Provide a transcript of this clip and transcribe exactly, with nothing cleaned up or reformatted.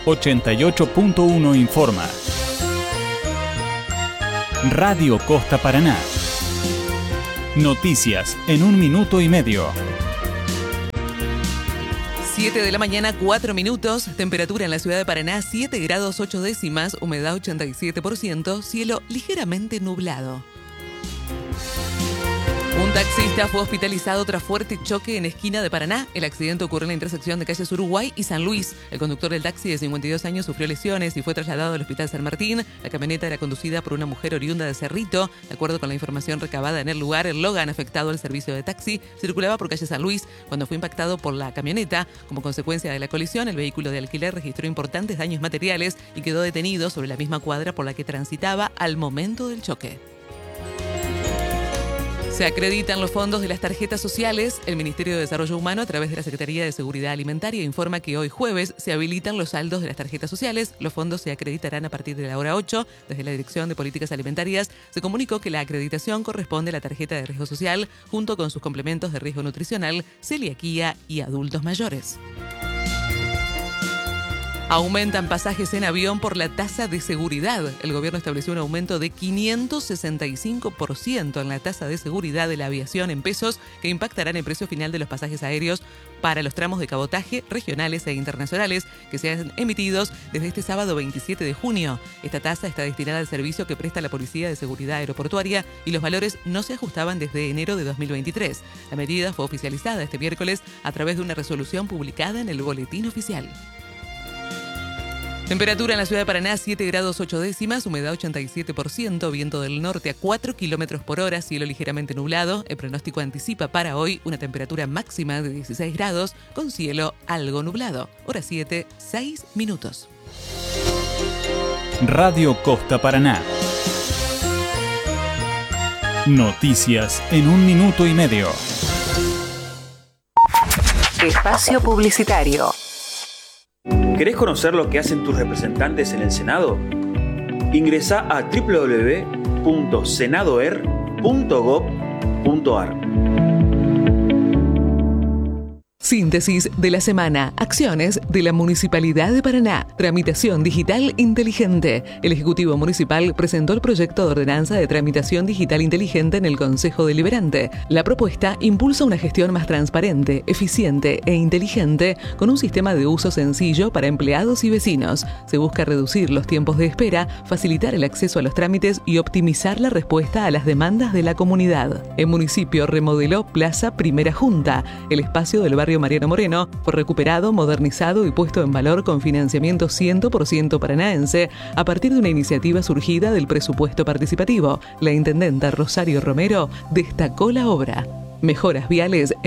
ochenta y ocho punto uno informa. Radio Costa Paraná. Noticias en un minuto y medio. siete de la mañana, cuatro minutos. Temperatura en la ciudad de Paraná, siete grados ocho décimas. Humedad ochenta y siete por ciento. Cielo ligeramente nublado. Un taxista fue hospitalizado tras fuerte choque en esquina de Paraná. El accidente ocurrió en la intersección de calles Uruguay y San Luis. El conductor del taxi de cincuenta y dos años sufrió lesiones y fue trasladado al Hospital San Martín. La camioneta era conducida por una mujer oriunda de Cerrito. De acuerdo con la información recabada en el lugar, el Logan afectado al servicio de taxi circulaba por calle San Luis cuando fue impactado por la camioneta. Como consecuencia de la colisión, el vehículo de alquiler registró importantes daños materiales y quedó detenido sobre la misma cuadra por la que transitaba al momento del choque. Se acreditan los fondos de las tarjetas sociales. El Ministerio de Desarrollo Humano, a través de la Secretaría de Seguridad Alimentaria, informa que hoy jueves se habilitan los saldos de las tarjetas sociales. Los fondos se acreditarán a partir de la hora ocho. Desde la Dirección de Políticas Alimentarias se comunicó que la acreditación corresponde a la tarjeta de riesgo social, junto con sus complementos de riesgo nutricional, celiaquía y adultos mayores. Aumentan pasajes en avión por la tasa de seguridad. El gobierno estableció un aumento de quinientos sesenta y cinco por ciento en la tasa de seguridad de la aviación en pesos, que impactará en el precio final de los pasajes aéreos para los tramos de cabotaje regionales e internacionales que sean emitidos desde este sábado veintisiete de junio. Esta tasa está destinada al servicio que presta la Policía de Seguridad Aeroportuaria y los valores no se ajustaban desde enero de dos mil veintitrés. La medida fue oficializada este miércoles a través de una resolución publicada en el Boletín Oficial. Temperatura en la ciudad de Paraná, siete grados ocho décimas, humedad ochenta y siete por ciento, viento del norte a cuatro kilómetros por hora, cielo ligeramente nublado. El pronóstico anticipa para hoy una temperatura máxima de dieciséis grados con cielo algo nublado. Hora siete, seis minutos. Radio Costa Paraná. Noticias en un minuto y medio. Espacio publicitario. ¿Querés conocer lo que hacen tus representantes en el Senado? Ingresá a doble u doble u doble u punto senadoer punto gob punto ar. Síntesis de la semana. Acciones de la Municipalidad de Paraná. Tramitación digital inteligente. El Ejecutivo Municipal presentó el proyecto de ordenanza de tramitación digital inteligente en el Consejo Deliberante. La propuesta impulsa una gestión más transparente, eficiente e inteligente con un sistema de uso sencillo para empleados y vecinos. Se busca reducir los tiempos de espera, facilitar el acceso a los trámites y optimizar la respuesta a las demandas de la comunidad. El municipio remodeló Plaza Primera Junta. El espacio del barrio Mariano Moreno fue recuperado, modernizado y puesto en valor con financiamiento cien por ciento paranaense a partir de una iniciativa surgida del presupuesto participativo. La intendenta Rosario Romero destacó la obra. Mejoras viales